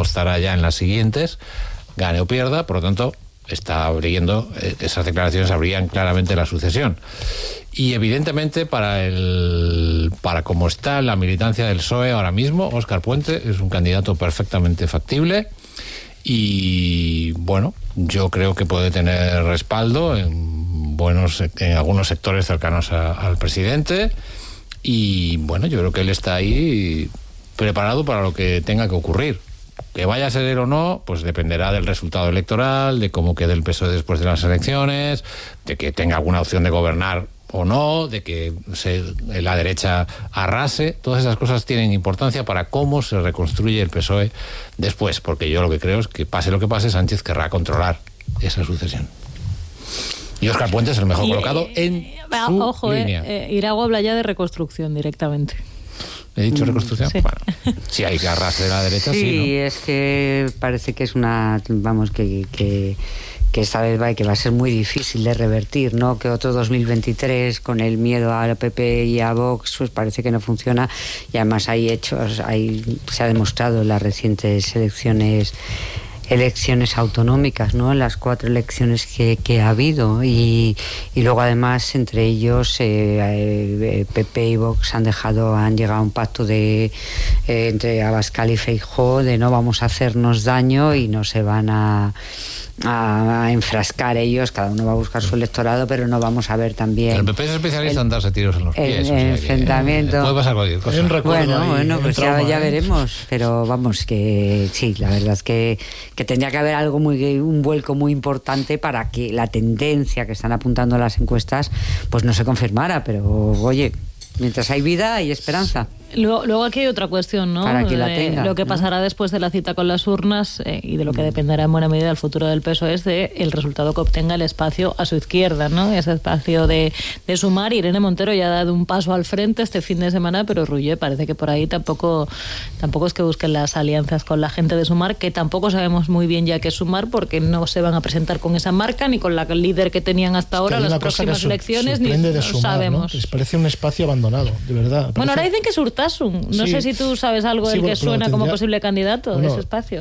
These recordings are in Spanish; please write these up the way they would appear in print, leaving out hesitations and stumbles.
estará ya en las siguientes, gane o pierda. Por lo tanto, está abriendo, esas declaraciones abrían claramente la sucesión. Y evidentemente para cómo está la militancia del PSOE ahora mismo, Óscar Puente es un candidato perfectamente factible y bueno, yo creo que puede tener respaldo en algunos sectores cercanos al presidente y bueno, yo creo que él está ahí preparado para lo que tenga que ocurrir. Que vaya a ser él o no, pues dependerá del resultado electoral, de cómo quede el PSOE después de las elecciones, de que tenga alguna opción de gobernar o no, de que la derecha arrase. Todas esas cosas tienen importancia para cómo se reconstruye el PSOE después, porque yo lo que creo es que pase lo que pase, Sánchez querrá controlar esa sucesión. Y Óscar Puente es el mejor colocado en su línea. Irago habla ya de reconstrucción directamente. ¿He dicho reconstrucción? Sí. Bueno, si hay que arrastre de la derecha, sí, sí, ¿no? Es que parece que es una... Vamos, que esta vez va a ser muy difícil de revertir, ¿no? Que otro 2023 con el miedo al PP y a Vox, pues parece que no funciona. Y además se ha demostrado en las recientes elecciones autonómicas, ¿no? En las 4 elecciones que ha habido y luego además entre ellos PP y Vox han llegado a un pacto entre Abascal y Feijóo de no vamos a hacernos daño y no se van a enfrascar ellos, cada uno va a buscar su electorado, pero no vamos a ver también... El PP es especialista en darse tiros en los pies. El enfrentamiento... Puede pasar cualquier cosa. Bueno, pues ya veremos, pero vamos, que sí, la verdad es que tendría que haber un vuelco muy importante para que la tendencia que están apuntando las encuestas pues no se confirmara, pero oye, mientras hay vida hay esperanza. Luego aquí hay otra cuestión, ¿no? Para quien la tenga, lo que pasará después de la cita con las urnas y de lo que dependerá en buena medida el futuro del PSOE es el resultado que obtenga el espacio a su izquierda, ¿no? Ese espacio de Sumar. Irene Montero ya ha dado un paso al frente este fin de semana, pero Ruller parece que por ahí tampoco es que busquen las alianzas con la gente de Sumar, que tampoco sabemos muy bien ya qué es Sumar, porque no se van a presentar con esa marca ni con la líder que tenían hasta ahora las próximas elecciones, ni de no Sumar, sabemos. ¿no? Les parece un espacio abandonado, de verdad. Bueno, ahora dicen que es Urtasun. No sé si tú sabes algo del que suena como posible candidato de ese espacio.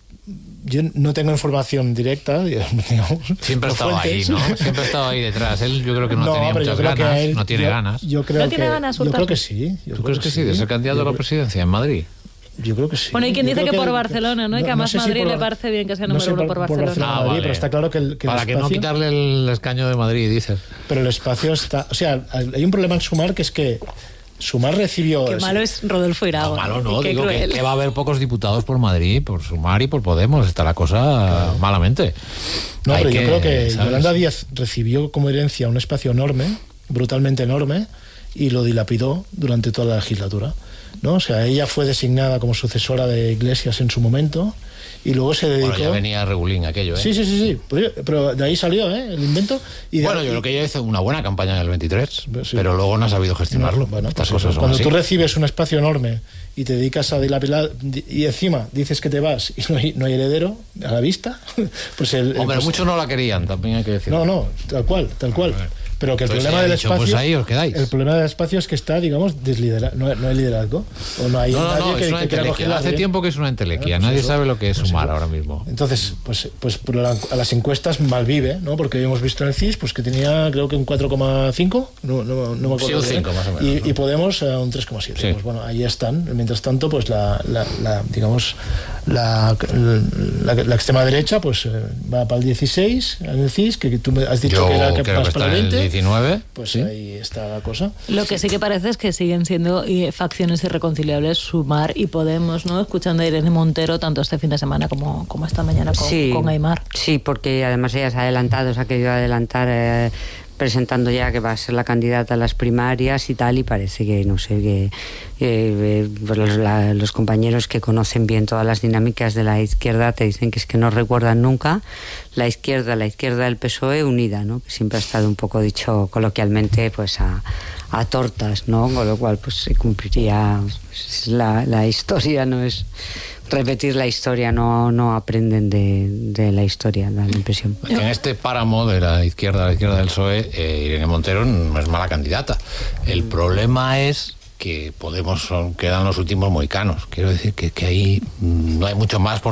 Yo no tengo información directa, digamos. Siempre ha estado ahí, ¿no? Siempre ha estado ahí detrás. Él yo creo que no tenía muchas ganas. No tiene ganas. Yo creo que sí. ¿Tú crees que sí? ¿De ser candidato a la presidencia en Madrid? Yo creo que sí. Bueno, hay quien dice que por Barcelona, ¿no? Y que además Madrid le parece bien que sea número uno por Barcelona. Vale. Pero está claro que para el que no quitarle el escaño de Madrid, dices. Pero el espacio está... O sea, hay un problema en Sumar, que es que Sumar recibió... Qué malo es Rodolfo Irago. No, malo no, digo que va a haber pocos diputados por Madrid, por Sumar y por Podemos. Está la cosa malamente. No, pero yo creo que Yolanda Díaz recibió como herencia un espacio enorme, brutalmente enorme, y lo dilapidó durante toda la legislatura, ¿no? O sea, ella fue designada como sucesora de Iglesias en su momento y luego se dedicó... Bueno, ya venía regulín aquello, ¿eh? Sí. Pero de ahí salió, ¿eh? El invento. Yo creo que ella hizo una buena campaña en el 23, pero luego no ha sabido gestionarlo. Bueno, estas cosas son cuando así. tú recibes un espacio enorme y te dedicas a dilapidar y encima dices que te vas y no hay heredero a la vista, pues Hombre, muchos no la querían, también hay que decirlo. No, tal cual. Pero que el problema del espacio... Pues ahí os quedáis. El problema del espacio es que está, digamos, desliderado. No hay liderazgo. O no hay nadie que quiera cogerla. Hace tiempo que es una entelequia. Nadie sabe lo que es Sumar ahora mismo. Entonces, pues a las encuestas malvive, ¿no? Porque hemos visto en el CIS pues que tenía, creo que un 4,5. No me acuerdo. Sí, un 5 más o menos. Y Podemos un 3,7. Sí. Pues bueno, ahí están. Mientras tanto, pues la extrema derecha pues va para el 16 en el CIS, que tú me has dicho que era más para el 20. 19. Pues sí. Ahí está la cosa. Lo que sí que parece es que siguen siendo facciones irreconciliables Sumar y Podemos, ¿no? Escuchando a Irene Montero tanto este fin de semana como esta mañana con Aimar. Sí, porque además ella se ha querido adelantar presentando ya que va a ser la candidata a las primarias y tal, y parece que, no sé, que los compañeros que conocen bien todas las dinámicas de la izquierda te dicen que es que no recuerdan nunca la izquierda del PSOE unida, ¿no? Que siempre ha estado un poco dicho coloquialmente pues a tortas, ¿no? Con lo cual pues se cumpliría la historia, no es repetir la historia, no aprenden de la historia, da la impresión. En este páramo de la izquierda del PSOE, Irene Montero no es mala candidata. El problema es que Podemos quedan los últimos mohicanos. Quiero decir que ahí no hay mucho más por